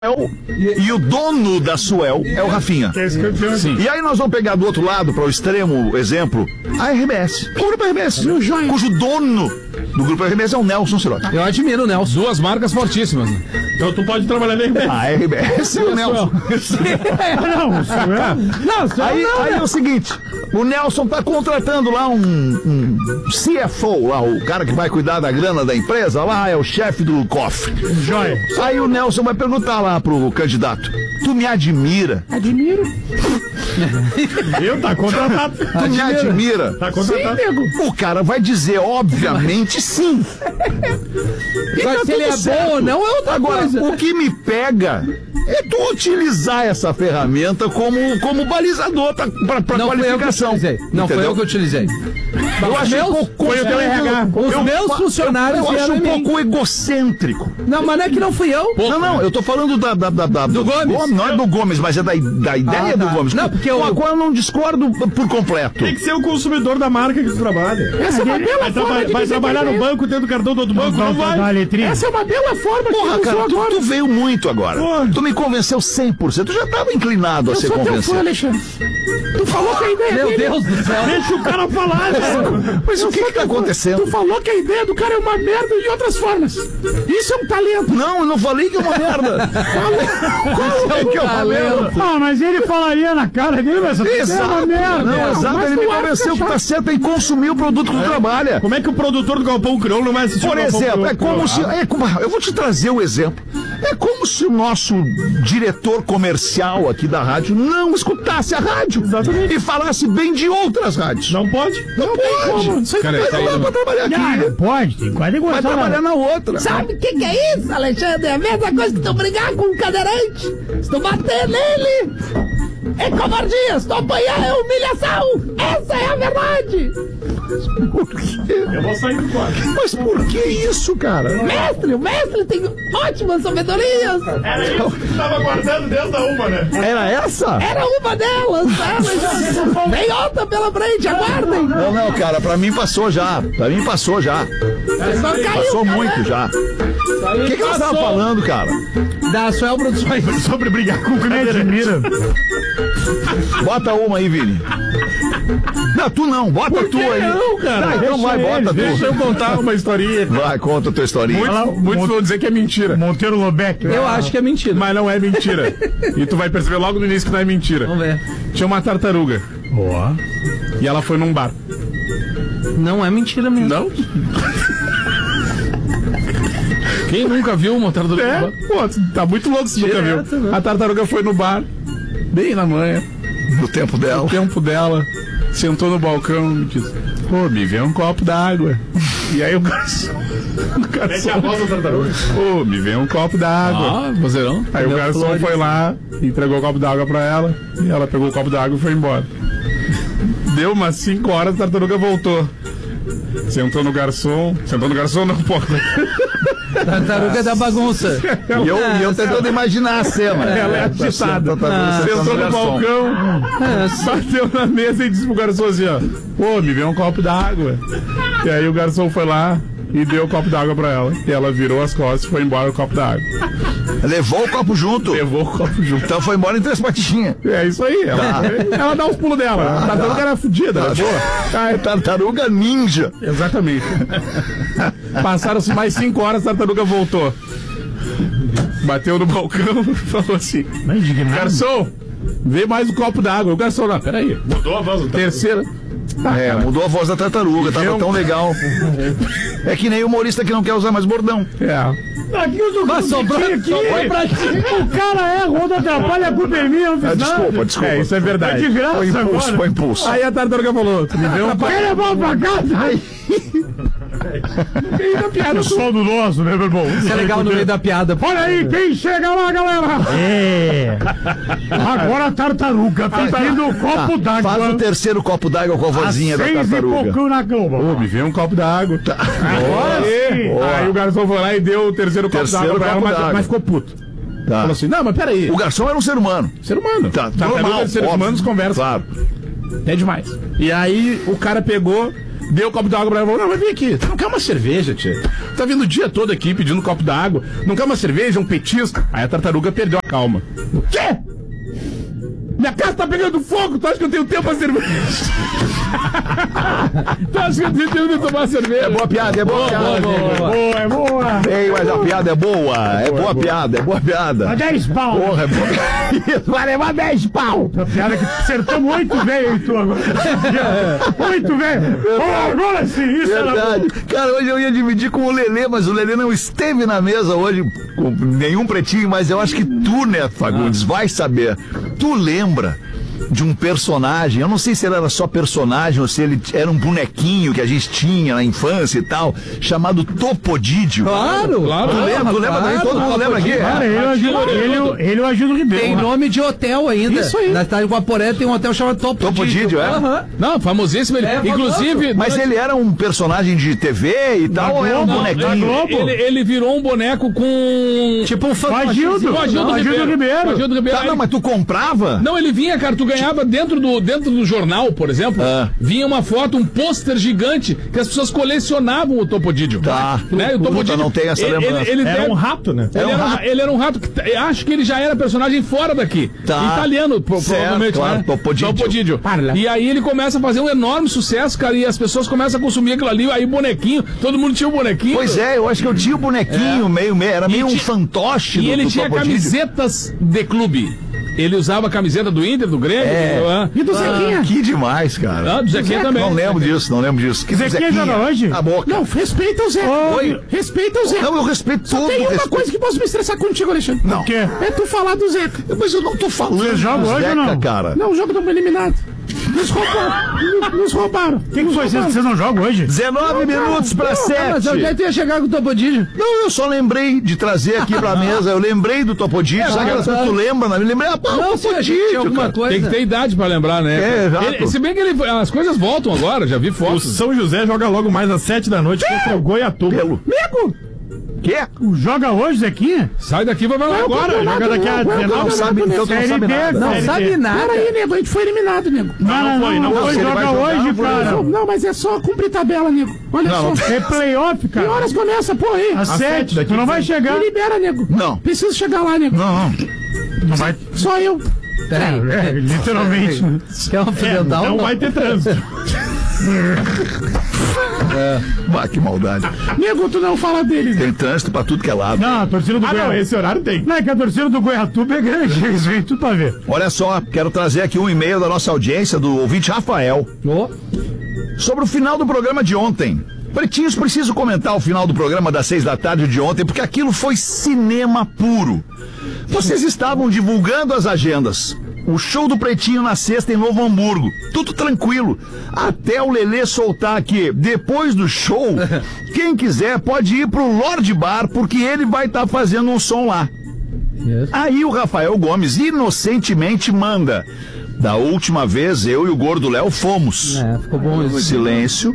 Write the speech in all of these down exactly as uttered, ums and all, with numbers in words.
E o dono da Suel é o Rafinha. Sim. E aí nós vamos pegar do outro lado, para o extremo exemplo, a R B S. O grupo R B S, cujo dono do grupo R B S é o Nelson Sirotti. Eu admiro o Nelson. Duas marcas fortíssimas. Então tu pode trabalhar na R B S. A R B S e o Nelson. Não, Suel. Não, aí, aí é o seguinte, o Nelson tá contratando lá um, um C F O, lá, o cara que vai cuidar da grana da empresa, lá é o chefe do cofre. Joia. Aí o Nelson vai perguntar lá pro candidato: tu me admira? Admiro. Eu tá contratado. Tu admira. me admira? Tá contratado. Sim, nego. O cara vai dizer, obviamente, sim. Mas tá se ele é certo. Bom ou não é outra Agora, coisa. O que me pega é tu utilizar essa ferramenta como, como balizador pra, pra, pra não qualificação. Foi eu que não foi eu que utilizei. Eu acho um pouco foi o teu R H. Os eu, meus funcionários Eu, eu acho um mim. pouco egocêntrico. Não, mas não é que não fui eu. Pouco, não, não, né? Eu tô falando da, da, da, da do, do Gomes. Gomes. Não é do Gomes, mas é da, da ideia ah, do tá. Gomes. Não, porque eu... Com a qual eu não discordo por completo. Tem que ser o consumidor da marca que tu trabalha. Essa é uma bela vai forma traba de Vai trabalhar no banco, tendo o cartão do outro banco, não, não vai. Essa é uma bela forma de Porra, cara, tu, tu veio muito agora. Porra. Tu me convenceu cem por cento. Tu já tava inclinado eu a ser convencido. Alexandre. Tu falou que a ideia Meu dele... Deus do céu. Deixa o cara falar, velho. Mas o que que tá acontecendo? Tu falou que a ideia do cara é uma merda de outras formas. Isso é um talento. Não, eu não falei que é uma merda. Qual é que é o talento? Ah, mas ele falaria na cara dele, mas exato. É uma merda. Não, exato, ele me convenceu que tá certo em consumir o produto que tu trabalha. Como é que o produtor do Galpão Crioulo não vai assistir? Por exemplo, é como se... É como, eu vou te trazer o um exemplo. É como se o nosso diretor comercial aqui da rádio não escutasse a rádio. Exatamente. E falasse bem de outras rádios. Não pode. Não, não pode. Como. Isso cara, não dá pra trabalhar aqui. Não, não pode, tem quase vai trabalhar na outra. Sabe o que, que é isso, Alexandre? É a mesma coisa que tu brigar com um cadeirante. Se tu bater nele, é covardia. Se tu apanhar, é humilhação. Essa é a verdade. Por quê? Eu vou sair do quarto. Mas por que isso, cara? Mestre, o mestre tem ótimas sabedorias. Era isso que tava guardando dentro da uma, né? Era essa? Era uma delas. Vem outra pela frente, aguardem. Não, não, cara, pra mim passou já. Pra mim passou já. Só caiu, passou cara. muito já. O que, que nós tava falando, cara? Da Suel Produções. Sobre brigar com o cadeirante. Bota uma aí, Vini. Não, tu não, bota tu aí. Não, cara. Tá, então vai, ele, bota tu. Deixa eu contar uma historinha. Vai, conta a tua historinha. Muitos, muitos vão dizer que é mentira. Monteiro Lobeck. Eu ah. acho que é mentira. Mas não é mentira. E tu vai perceber logo no início que não é mentira. Vamos ver. Tinha uma tartaruga. Boa. E ela foi num bar. Não é mentira mesmo. Não? Quem nunca viu uma tartaruga é, no bar? Pô, tá muito louco se nunca viu. Né? A tartaruga foi no bar, bem na manhã. No tempo dela. No tempo dela. Sentou no balcão e disse: pô, me vê um copo d'água. E aí o garçom. O garçom. Pô, me vê um copo d'água. Ah, vozeirão. Aí o garçom flores. Foi lá, entregou o copo d'água pra ela. E ela pegou o copo d'água e foi embora. Deu umas cinco horas, a tartaruga voltou. Sentou no garçom. Sentou no garçom, não pode. Tartaruga da bagunça. E eu, ah, e eu tentando imaginar a cena. Ela é agitada. Ah, sentou no balcão, ah, bateu na mesa e disse pro garçom assim, ó: pô, me vê um copo d'água. E aí o garçom foi lá e deu o copo d'água pra ela. E ela virou as costas e foi embora o copo d'água. Levou o copo junto. Levou o copo junto. Então foi embora em três patinhas. É isso aí. Ela, tá. ela dá os pulos dela. Ah, a tartaruga tá. Era fodida, tá. Era boa. Ah, é tartaruga ninja. Exatamente. Passaram-se mais cinco horas, a tartaruga voltou. Bateu no balcão e falou assim: garçom, vê mais um copo d'água. O garçom, não, peraí. Mudou a voz. Terceira. Ah, é, mudou a voz da tartaruga, tava tão legal. É que nem humorista que não quer usar mais bordão. É. Aqui eu tô sobrou aqui. Pra o cara é, quando atrapalha a culpa é minha, eu não fiz ah, desculpa, nada. desculpa. É, isso é verdade. É de graça, foi impulso, agora. foi impulso. Aí a tartaruga falou: tu me vê um pai levar pra casa. Aí. No meio da piada. O sol do nosso, né, meu irmão? Isso é legal no meio da piada. Olha aí, quem chega lá, galera? É. Agora a tartaruga pedindo o copo tá, d'água. Faz o terceiro copo d'água com a vozinha da tartaruga. Seis e pouquinho na cama. Ô, me vê um copo d'água. Tá. Agora sim. Aí o garçom foi lá e deu o terceiro copo d'água pra ela, mas, mas ficou puto. Tá. Falou assim: não, mas peraí. O garçom era um ser humano. Ser humano. Tá, normal. Os seres humanos conversam. Claro. É demais. E aí o cara pegou Deu o copo d'água pra ela e falou, não, mas vem aqui, tu não quer uma cerveja, tia? Tá vindo o dia todo aqui pedindo um copo d'água, não quer uma cerveja, um petisco? Aí a tartaruga perdeu a calma. O quê? Minha casa tá pegando fogo, tu acha que eu tenho tempo pra cerveja? Tu acha que eu tenho tempo de tomar cerveja? É boa piada, é boa, boa piada. Boa, boa, boa. É boa. Ei, mas a piada é boa, é boa, boa piada, é boa piada. dez pau. Porra, é boa. Vai levar dez pau. A piada que acertamos oito velho e tu agora. Oito velho. Oh, agora sim, isso era verdade. Cara, hoje eu ia dividir com o Lelê, mas o Lelê não esteve na mesa hoje com nenhum pretinho, mas eu acho que tu, né, Fagundes, vai saber. Tu lembra de um personagem, eu não sei se ele era só personagem ou se ele era um bonequinho que a gente tinha na infância e tal, chamado Topodídio. Claro, claro. Tu lembra? Tu lembra claro, daí? Todo mundo lembra aqui? Cara, ele, ele, ele, ele, o Agildo Ribeiro. Tem nome de hotel ainda. Isso aí. Na cidade de Guaporé tem um hotel chamado Topodídio. Topodídio, é? Uhum. Não, famosíssimo. Ele, É, inclusive... Mas ele era um personagem de T V e tal, ou era um Globo, bonequinho? da Globo. Ele, ele virou um boneco com... Tipo um O Agildo. O Agildo Não, Ribeiro. Ribeiro. O Agildo Ribeiro. Tá, não, mas tu comprava? Não, ele vinha, cara, tu ganhava dentro do, dentro do jornal, por exemplo, Ah. vinha uma foto, um pôster gigante, que as pessoas colecionavam o Topodídio. Tá. Né? O Puta, Topodídio, não tem essa ele, lembrança. ele, ele Era deve- um rato, né? Ele Era um era, um, rato. ele era um rato que t- acho que ele já era personagem fora daqui. Tá. Italiano, pro- Certo, provavelmente, claro, né? Topodídio. Topodídio. Parla. E aí ele começa a fazer um enorme sucesso, cara, e as pessoas começam a consumir aquilo ali, aí bonequinho, todo mundo tinha um bonequinho. Pois é, eu acho que eu tinha o bonequinho, meio, meio, era meio um ti- fantoche E do, ele do tinha Topodídio. camisetas de clube. Ele usava a camiseta do Inter, do Grêmio, É. do, ah, E do Zequinha? Que demais, cara. ah, do Zequinha também. Não lembro disso, não lembro disso. Que Zequinha joga hoje? A boca. Não, respeita o Zé. Oi. Respeita o Zé. Não, eu respeito Só todo tem o uma respeito. coisa que posso me estressar contigo, Alexandre. Não. O quê? É tu falar do Zeca. Mas eu não tô falando Vocês jogam do hoje ou Zeca, não? cara. Não, o jogo estamos eliminados. Nos roubaram. Nos roubaram. O que, que foi? Vocês vocês não jogam hoje? dezenove minutos pra Ah, mas onde é sete. que tu ia chegar com o Topodídio? Não, eu só lembrei de trazer aqui pra mesa. Eu lembrei do Topodídio. Sabe aquelas coisas que tu lembra? Né? Me lembrei, ah, pá, Não, o se a gente tinha Topodídio, alguma cara. coisa. Tem que ter idade pra lembrar, né? É, exato. Ele- se bem que ele, as coisas voltam agora, já vi O fotos. São José joga logo mais às sete da noite contra o Goiatuba. Pelo. Nego! Quê? Joga hoje, Zequinha? Sai daqui, vai lá agora. Joga daqui a dezenove. Não sabe, então tu não sabe nada. Não Série sabe B. nada. Pera aí, nego, a gente foi eliminado, nego. Não, não foi, não foi. se ele vai Joga jogar, hoje, foi cara. isso. Não, mas é só cumprir tabela, nego. Olha Não, só. não É playoff, cara. Que horas começa, porra aí? Às Às sete. sete, daqui Tu não vai sete. chegar. Me libera, nego. Não. Preciso chegar lá, nego. Não, não. Não vai, Só eu. Peraí. é, literalmente. Quer uma É, fidental? não vai ter trânsito. Bah, que maldade. Nego, tu não fala deles. Tem trânsito pra tudo que é lado. Não, a torcida do Ah, não, Goiatuba. esse horário tem. Não, é que a torcida do Goiatuba é grande. Eles vêm tudo pra ver. Olha só, quero trazer aqui um e-mail da nossa audiência, do ouvinte Rafael, Ô, sobre o final do programa de ontem. Pretinhos, preciso comentar o final do programa das seis da tarde de ontem, porque aquilo foi cinema puro. Vocês estavam divulgando as agendas. O show do Pretinho na sexta em Novo Hamburgo. Tudo tranquilo. Até o Lelê soltar que, depois do show, quem quiser pode ir pro Lorde Bar, porque ele vai estar fazendo um som lá. yes. Aí o Rafael Gomes inocentemente manda: da última vez eu e o Gordo Léo fomos. É, ficou bom isso. Silêncio.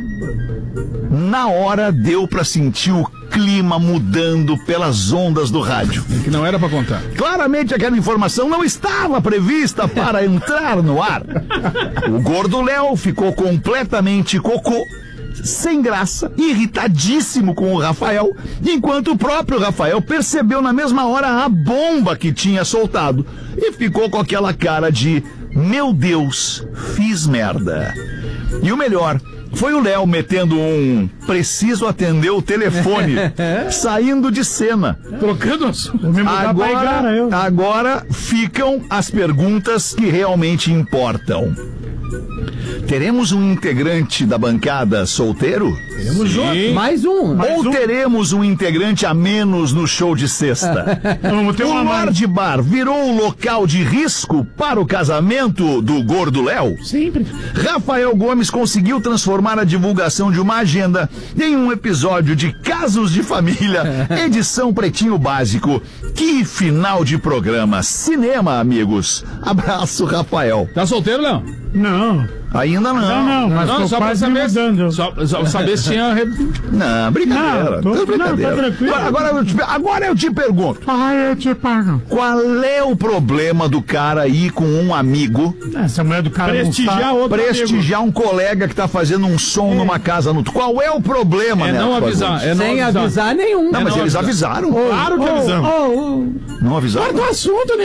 Na hora deu pra sentir o clima mudando pelas ondas do rádio. Que não era pra contar. Claramente aquela informação não estava prevista para entrar no ar. O Gordo Léo ficou completamente cocô, sem graça, irritadíssimo com o Rafael, enquanto o próprio Rafael percebeu na mesma hora a bomba que tinha soltado e ficou com aquela cara de: meu Deus, fiz merda. E o melhor foi o Léo metendo um preciso atender o telefone, saindo de cena. Trocando assunto. Vou me mudar pra Igara, eu. Agora, agora ficam as perguntas que realmente importam. Teremos um integrante da bancada solteiro? Sim. Mais um. Ou teremos um integrante a menos no show de sexta? Vamos ter O uma mãe. Lorde Bar virou o local de risco para o casamento do Gordo Léo? Sempre. Rafael Gomes conseguiu transformar a divulgação de uma agenda em um episódio de Casos de Família, edição Pretinho Básico. Que final de programa. Cinema, amigos. Abraço, Rafael. Tá solteiro, Léo? Não. Ainda não. Não, não, mas Não, tô só pra quase me saber. mudando. Só, só pra saber se tinha... re- Não, brincadeira. Não, tô- tudo brincadeira. não, tá tranquilo. Agora, agora eu te, agora eu te pergunto. Ah, eu te pago. Qual é o problema do cara ir com um amigo Essa mulher do cara Prestigiar não outro prestigiar um colega que tá fazendo um som numa casa no... Qual é o problema, É né? não avisar, é não Sem avisar. avisar nenhum. Não, mas não eles avisar. avisaram. Claro que avisamos. Não avisaram. Corta o assunto, né?